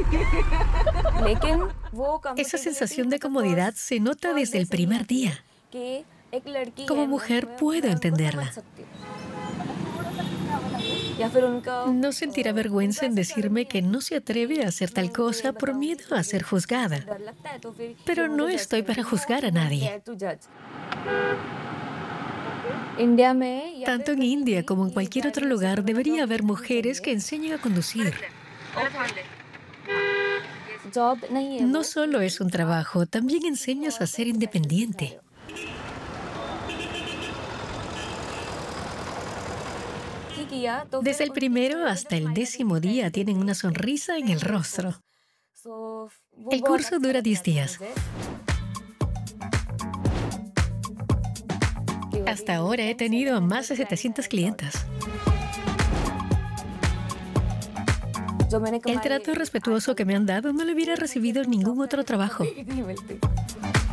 Esa sensación de comodidad se nota desde el primer día. Como mujer puedo entenderla. No sentirá vergüenza en decirme que no se atreve a hacer tal cosa por miedo a ser juzgada. Pero no estoy para juzgar a nadie. Tanto en India como en cualquier otro lugar debería haber mujeres que enseñen a conducir. No solo es un trabajo, también enseñas a ser independiente. Desde el primero hasta el 10º día tienen una sonrisa en el rostro. El curso dura 10 días. Hasta ahora he tenido a más de 700 clientas. El trato respetuoso que me han dado no lo hubiera recibido en ningún otro trabajo.